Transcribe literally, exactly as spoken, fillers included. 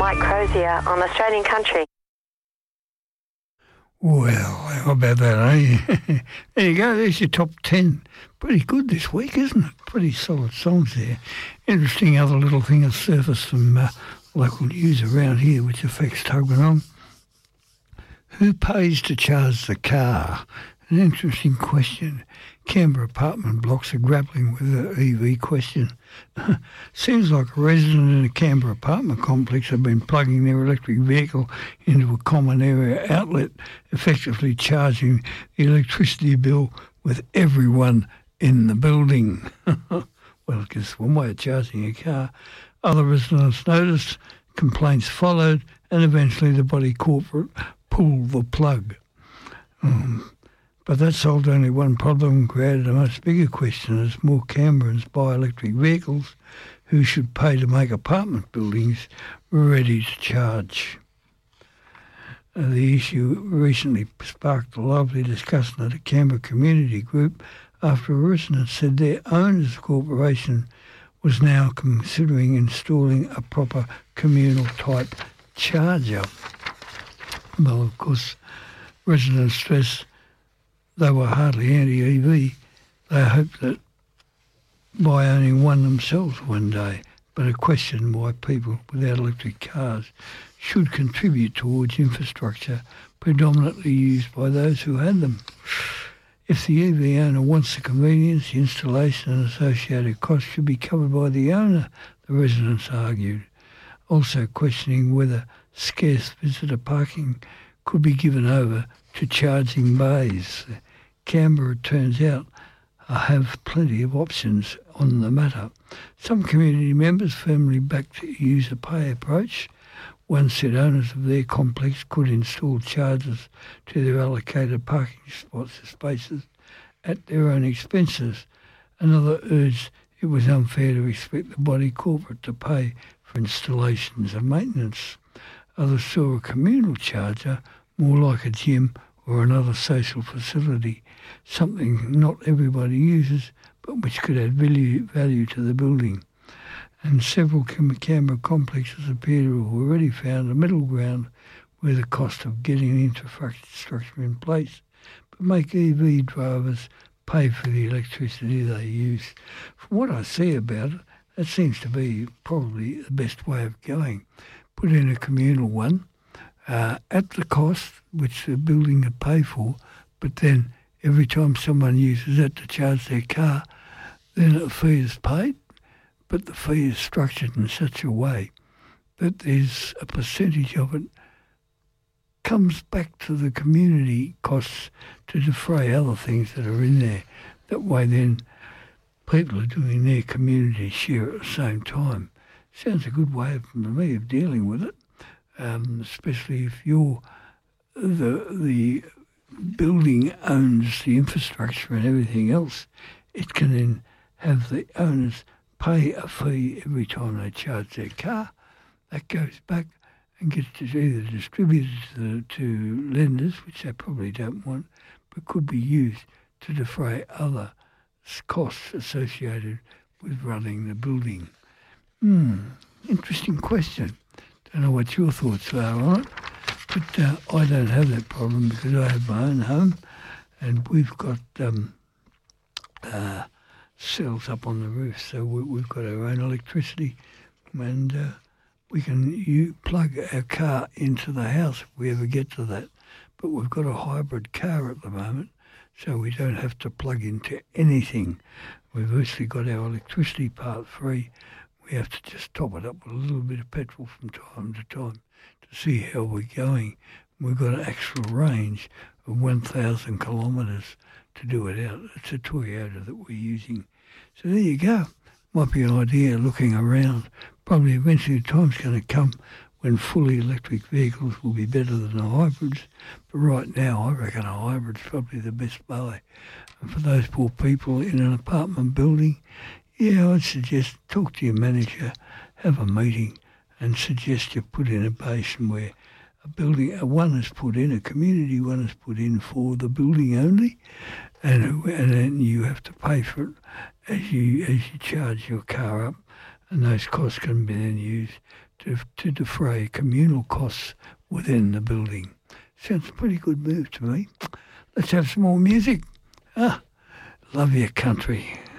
Mike Crozier on Australian Country. Well, how about that, eh? There you go, there's your top ten. Pretty good this week, isn't it? Pretty solid songs there. Interesting other little thing has surfaced from uh, local news around here which affects Tuggeranong. Who pays to charge the car? An interesting question. Canberra apartment blocks are grappling with the E V question. Seems like a resident in a Canberra apartment complex have been plugging their electric vehicle into a common area outlet, effectively charging the electricity bill with everyone in the building. Well, it's one way of charging a car. Other residents noticed, complaints followed, and eventually the body corporate pulled the plug. Um, But that solved only one problem and created a much bigger question as more Canberrans buy electric vehicles. Who should pay to make apartment buildings ready to charge? Uh, the issue recently sparked a lively discussion at a Canberra community group after a resident said their owners corporation was now considering installing a proper communal type charger. Well, of course, residents stress they were hardly anti-E V. They hoped that by owning one themselves one day, but a question why people without electric cars should contribute towards infrastructure predominantly used by those who had them. If the E V owner wants the convenience, the installation and associated costs should be covered by the owner, the residents argued, also questioning whether scarce visitor parking could be given over to charging bays. Canberra, it turns out, have plenty of options on the matter. Some community members firmly backed the user pay approach. One said owners of their complex could install chargers to their allocated parking spots or spaces at their own expenses. Another urged it was unfair to expect the body corporate to pay for installations and maintenance. Others saw a communal charger more like a gym or another social facility, something not everybody uses, but which could add value, value to the building. And several Canberra complexes appear to have already found a middle ground where the cost of getting infrastructure in place, but make E V drivers pay for the electricity they use. From what I see about it, that seems to be probably the best way of going. Put in a communal one, Uh, at the cost which the building would pay for, but then every time someone uses it to charge their car, then a fee is paid, but the fee is structured in such a way that there's a percentage of it comes back to the community costs to defray other things that are in there. That way then people are doing their community share at the same time. Sounds a good way for me of dealing with it. Um, especially if you're the the building owns the infrastructure and everything else, it can then have the owners pay a fee every time they charge their car. That goes back and gets to either distributed to, to lenders, which they probably don't want, but could be used to defray other costs associated with running the building. Hmm, interesting question. Don't know what your thoughts are on it, but uh, I don't have that problem because I have my own home and we've got um, uh, cells up on the roof, so we, we've got our own electricity and uh, we can you plug our car into the house if we ever get to that. But we've got a hybrid car at the moment, so we don't have to plug into anything. We've actually got our electricity part free. We have to just top it up with a little bit of petrol from time to time to see how we're going. We've got an actual range of one thousand kilometres to do it out. It's a Toyota that we're using. So there you go. Might be an idea looking around. Probably eventually the time's going to come when fully electric vehicles will be better than the hybrids. But right now, I reckon a hybrid's probably the best buy. And for those poor people in an apartment building, yeah, I'd suggest talk to your manager, have a meeting and suggest you put in a basin where a building, a one is put in, a community one is put in for the building only, and and then you have to pay for it as you as you charge your car up, and those costs can be then used to, to defray communal costs within the building. Sounds a pretty good move to me. Let's have some more music. Ah, love your country.